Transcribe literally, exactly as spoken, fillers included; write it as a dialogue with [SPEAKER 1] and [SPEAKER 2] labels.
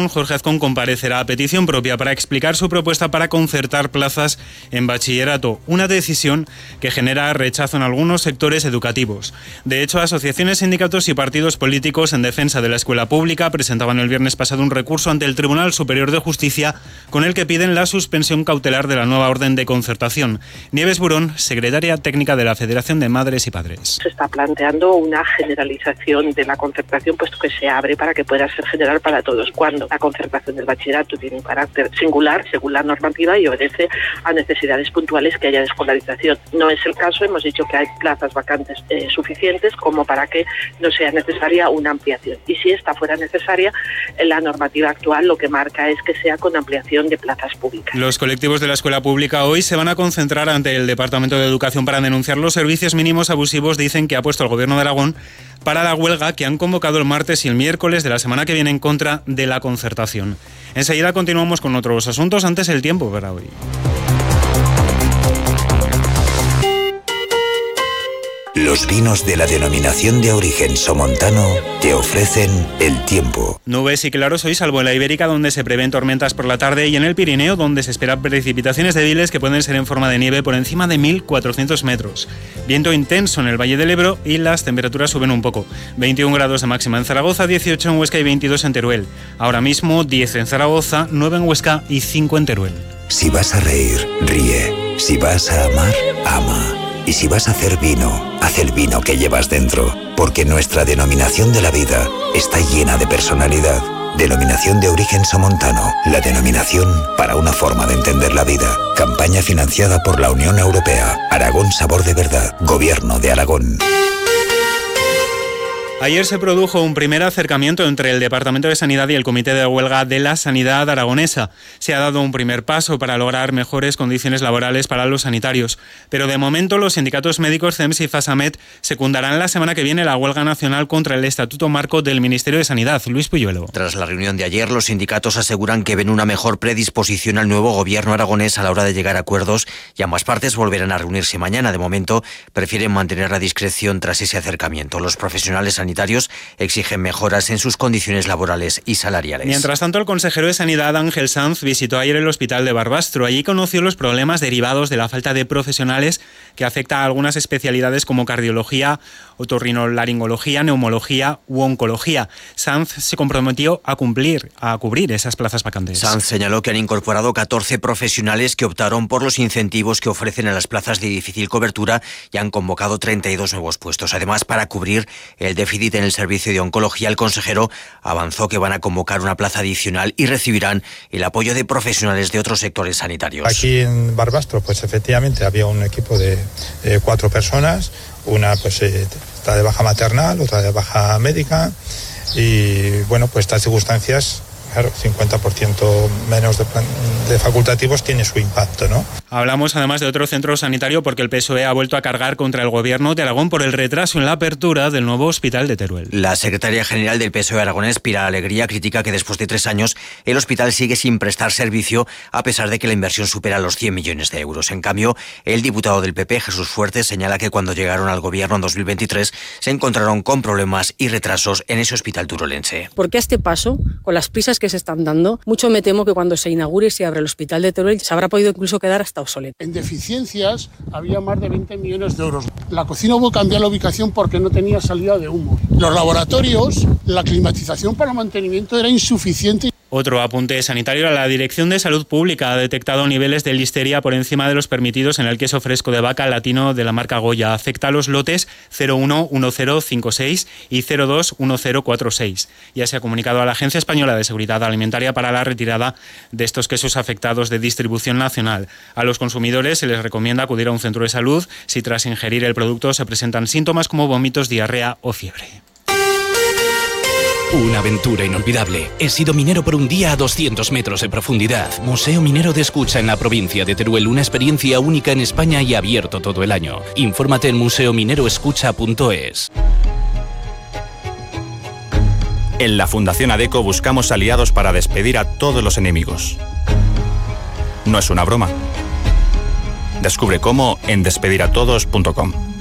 [SPEAKER 1] Educación, Jorge Azcón, comparecerá a petición propia para explicar su propuesta para concertar plazas en bachillerato, una decisión que genera rechazo en algunos sectores educativos. De hecho, asociaciones, sindicatos y partidos políticos en defensa de la escuela pública presentaban el viernes pasado un recurso ante el Tribunal Superior de Justicia con el que piden la suspensión cautelar de la nueva orden de concertación. Nieves Burón, secretaria técnica de la Federación de Madres y Padres.
[SPEAKER 2] Se está planteando una generalización de la concertación, puesto que se abre para que pueda ser general para todos. Cuando la concertación del bachillerato tiene un carácter singular, según la normativa, y obedece a necesidades puntuales que haya de escolarización. No es el caso, hemos dicho que hay plazas vacantes eh, suficientes como para que no sea necesaria una ampliación. Y si esta fuera necesaria, la normativa actual lo que marca es que sea con ampliación de plazas públicas.
[SPEAKER 1] Los colectivos de la escuela pública hoy se van a concentrar ante el Departamento de Educación para denunciar los servicios mínimos abusivos, dicen, que ha puesto el Gobierno de Aragón para la huelga que han convocado el martes y el miércoles de la semana que viene en contra de la concertación. Enseguida continuamos con otros asuntos, antes el tiempo para hoy.
[SPEAKER 3] Los vinos de la denominación de origen somontano te ofrecen el tiempo.
[SPEAKER 1] Nubes y claros hoy, salvo en la Ibérica, donde se prevén tormentas por la tarde, y en el Pirineo, donde se esperan precipitaciones débiles que pueden ser en forma de nieve por encima de mil cuatrocientos metros. Viento intenso en el Valle del Ebro y las temperaturas suben un poco. veintiún grados de máxima en Zaragoza, dieciocho en Huesca y veintidós en Teruel. Ahora mismo diez en Zaragoza, nueve en Huesca y cinco en Teruel.
[SPEAKER 3] Si vas a reír, ríe. Si vas a amar, ama. Y si vas a hacer vino, haz el vino que llevas dentro, porque nuestra denominación de la vida está llena de personalidad. Denominación de origen somontano, la denominación para una forma de entender la vida. Campaña financiada por la Unión Europea. Aragón Sabor de Verdad. Gobierno de Aragón.
[SPEAKER 1] Ayer se produjo un primer acercamiento entre el Departamento de Sanidad y el Comité de Huelga de la Sanidad Aragonesa. Se ha dado un primer paso para lograr mejores condiciones laborales para los sanitarios. Pero de momento los sindicatos médicos C E M S y FASAMED secundarán la semana que viene la huelga nacional contra el Estatuto Marco del Ministerio de Sanidad. Luis Puyuelo.
[SPEAKER 4] Tras la reunión de ayer, los sindicatos aseguran que ven una mejor predisposición al nuevo gobierno aragonés a la hora de llegar a acuerdos y ambas partes volverán a reunirse mañana. De momento, prefieren mantener la discreción tras ese acercamiento. Los profesionales sanitarios sanitarios exigen mejoras en sus condiciones laborales y salariales.
[SPEAKER 1] Mientras tanto, el consejero de Sanidad, Ángel Sanz, visitó ayer el hospital de Barbastro. Allí conoció los problemas derivados de la falta de profesionales que afecta a algunas especialidades como cardiología, otorrinolaringología, neumología u oncología. Sanz se comprometió a cumplir, a cubrir esas plazas vacantes.
[SPEAKER 4] Sanz señaló que han incorporado catorce profesionales que optaron por los incentivos que ofrecen a las plazas de difícil cobertura y han convocado treinta y dos nuevos puestos. Además, para cubrir el déficit en el servicio de oncología, el consejero avanzó que van a convocar una plaza adicional y recibirán el apoyo de profesionales de otros sectores sanitarios.
[SPEAKER 5] Aquí en Barbastro, pues efectivamente había un equipo de eh, cuatro personas, una pues eh, está de baja maternal, otra de baja médica, y bueno, pues estas circunstancias, claro, cincuenta por ciento menos de, de facultativos tiene su impacto, ¿no?
[SPEAKER 1] Hablamos además de otro centro sanitario porque el P S O E ha vuelto a cargar contra el Gobierno de Aragón por el retraso en la apertura del nuevo hospital de Teruel.
[SPEAKER 4] La secretaria general del P S O E aragonés, Pilar Alegría, critica que después de tres años el hospital sigue sin prestar servicio a pesar de que la inversión supera los cien millones de euros. En cambio, el diputado del P P, Jesús Fuertes, señala que cuando llegaron al Gobierno en dos mil veintitrés se encontraron con problemas y retrasos en ese hospital turolense.
[SPEAKER 6] ¿Por qué a este paso, con las prisas que se están dando, mucho me temo que cuando se inaugure y se abra el hospital de Teruel se habrá podido incluso quedar hasta obsoleto?
[SPEAKER 7] En deficiencias había más de veinte millones de euros. La cocina hubo que cambiar la ubicación porque no tenía salida de humo. Los laboratorios, la climatización para mantenimiento era insuficiente.
[SPEAKER 1] Otro apunte sanitario: la Dirección de Salud Pública ha detectado niveles de listeria por encima de los permitidos en el queso fresco de vaca latino de la marca Goya. Afecta a los lotes cero uno uno cero cinco seis y cero dos uno cero cuatro seis. Ya se ha comunicado a la Agencia Española de Seguridad Alimentaria para la retirada de estos quesos afectados de distribución nacional. A los consumidores se les recomienda acudir a un centro de salud si tras ingerir el producto se presentan síntomas como vómitos, diarrea o fiebre.
[SPEAKER 8] Una aventura inolvidable. He sido minero por un día a doscientos metros de profundidad. Museo Minero de Escucha en la provincia de Teruel. Una experiencia única en España y abierto todo el año. Infórmate en museo minero escucha punto es.
[SPEAKER 9] En la Fundación ADECO buscamos aliados para despedir a todos los enemigos. No es una broma. Descubre cómo en despedir a todos punto com.